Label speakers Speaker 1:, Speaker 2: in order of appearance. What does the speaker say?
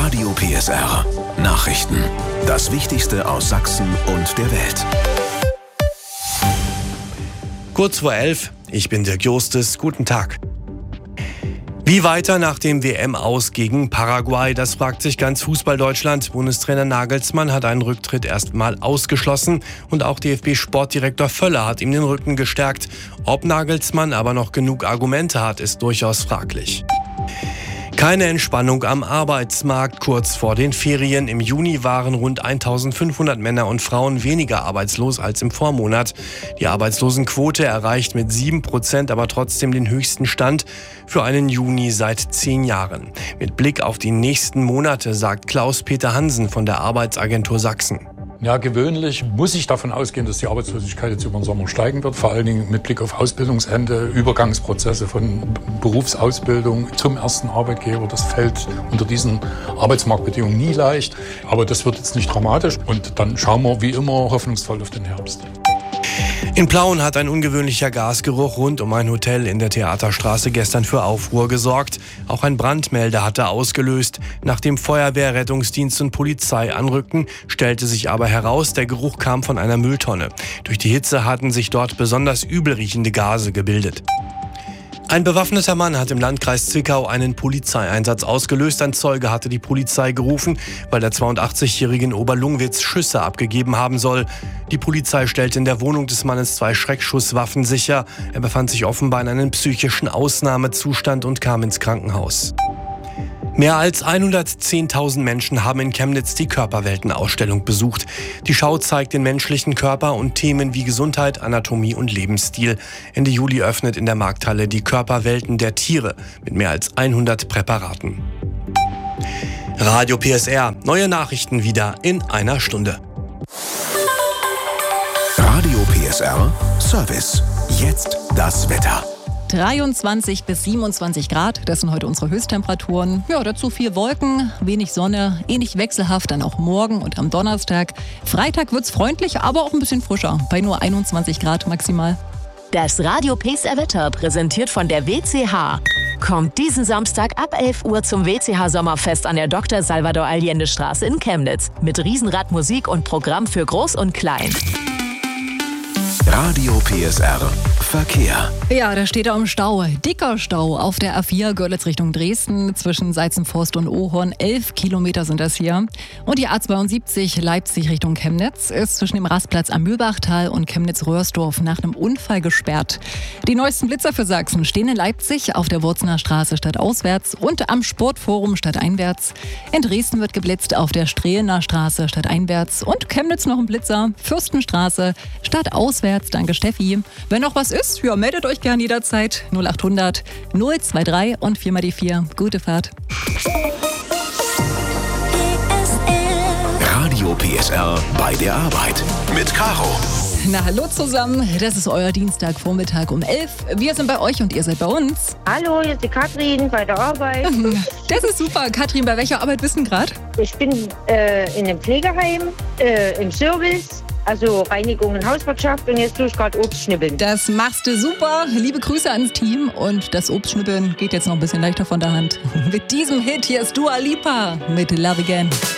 Speaker 1: Radio PSR. Nachrichten. Das Wichtigste aus Sachsen und der Welt.
Speaker 2: Kurz vor 11, ich bin Dirk Justus, guten Tag. Wie weiter nach dem WM-Aus gegen Paraguay? Das fragt sich ganz Fußball-Deutschland. Bundestrainer Nagelsmann hat einen Rücktritt erstmal ausgeschlossen und auch DFB-Sportdirektor Völler hat ihm den Rücken gestärkt. Ob Nagelsmann aber noch genug Argumente hat, ist durchaus fraglich. Keine Entspannung am Arbeitsmarkt kurz vor den Ferien. Im Juni waren rund 1500 Männer und Frauen weniger arbeitslos als im Vormonat. Die Arbeitslosenquote erreicht mit 7% aber trotzdem den höchsten Stand für einen Juni seit 10 Jahren. Mit Blick auf die nächsten Monate sagt Klaus-Peter Hansen von der Arbeitsagentur Sachsen.
Speaker 3: Ja, gewöhnlich muss ich davon ausgehen, dass die Arbeitslosigkeit jetzt über den Sommer steigen wird. Vor allen Dingen mit Blick auf Ausbildungsende, Übergangsprozesse von Berufsausbildung zum ersten Arbeitgeber. Das fällt unter diesen Arbeitsmarktbedingungen nie leicht. Aber das wird jetzt nicht dramatisch. Und dann schauen wir wie immer hoffnungsvoll auf den Herbst.
Speaker 2: In Plauen hat ein ungewöhnlicher Gasgeruch rund um ein Hotel in der Theaterstraße gestern für Aufruhr gesorgt. Auch ein Brandmelder hatte ausgelöst. Nachdem Feuerwehr, Rettungsdienst und Polizei anrückten, stellte sich aber heraus, der Geruch kam von einer Mülltonne. Durch die Hitze hatten sich dort besonders übel riechende Gase gebildet. Ein bewaffneter Mann hat im Landkreis Zwickau einen Polizeieinsatz ausgelöst. Ein Zeuge hatte die Polizei gerufen, weil der 82-Jährige in Oberlungwitz Schüsse abgegeben haben soll. Die Polizei stellte in der Wohnung des Mannes 2 Schreckschusswaffen sicher. Er befand sich offenbar in einem psychischen Ausnahmezustand und kam ins Krankenhaus. Mehr als 110.000 Menschen haben in Chemnitz die Körperwelten-Ausstellung besucht. Die Schau zeigt den menschlichen Körper und Themen wie Gesundheit, Anatomie und Lebensstil. Ende Juli öffnet in der Markthalle die Körperwelten der Tiere mit mehr als 100 Präparaten. Radio PSR, neue Nachrichten wieder in einer Stunde.
Speaker 1: Radio PSR Service. Jetzt das Wetter.
Speaker 4: 23 bis 27 Grad, das sind heute unsere Höchsttemperaturen. Ja, dazu viel Wolken, wenig Sonne, ähnlich wechselhaft dann auch morgen und am Donnerstag. Freitag wird's freundlich, aber auch ein bisschen frischer, bei nur 21 Grad maximal.
Speaker 5: Das Radio PSR Wetter, präsentiert von der WCH. Kommt diesen Samstag ab 11 Uhr zum WCH Sommerfest an der Dr. Salvador Allende Straße in Chemnitz. Mit Riesenradmusik und Programm für Groß und Klein.
Speaker 1: Radio PSR Verkehr.
Speaker 4: Ja, da steht er im Stau. Dicker Stau auf der A4 Görlitz Richtung Dresden zwischen Seizenforst und Ohorn. 11 Kilometer sind das hier. Und die A72 Leipzig Richtung Chemnitz ist zwischen dem Rastplatz am Mühlbachtal und Chemnitz-Röhrsdorf nach einem Unfall gesperrt. Die neuesten Blitzer für Sachsen stehen in Leipzig auf der Wurzener Straße stadtauswärts und am Sportforum stadteinwärts. In Dresden wird geblitzt auf der Strehlener Straße stadteinwärts und Chemnitz noch ein Blitzer, Fürstenstraße stadtauswärts. Danke Steffi. Wenn noch was ist, ja, meldet euch gern jederzeit. 0800 023 und 4 mal die 4. Gute Fahrt.
Speaker 1: Radio PSR bei der Arbeit mit Caro.
Speaker 4: Na, hallo zusammen. Das ist euer Dienstagvormittag um 11. Wir sind bei euch und ihr seid bei uns.
Speaker 6: Hallo, hier ist die Katrin bei der Arbeit.
Speaker 4: Das ist super. Katrin, bei welcher Arbeit bist du gerade?
Speaker 6: Ich bin in einem Pflegeheim, im Service. Also Reinigung und Hauswirtschaft und jetzt tue ich gerade Obstschnippeln.
Speaker 4: Das machst du super. Liebe Grüße ans Team und das Obstschnippeln geht jetzt noch ein bisschen leichter von der Hand. Mit diesem Hit hier ist Dua Lipa mit Love Again.